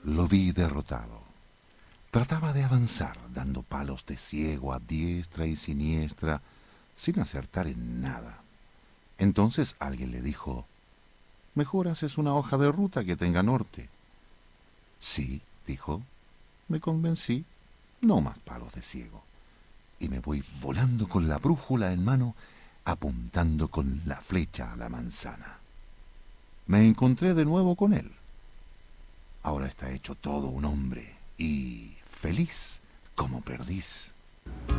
Lo vi derrotado. Trataba de avanzar, dando palos de ciego a diestra y siniestra, sin acertar en nada. Entonces alguien le dijo: «Mejor haces una hoja de ruta que tenga norte». «Sí», dijo, «me convencí. No más palos de ciego». Y me voy volando con la brújula en mano, apuntando con la flecha a la manzana. Me encontré de nuevo con él. Ahora está hecho todo un hombre y feliz como perdiz.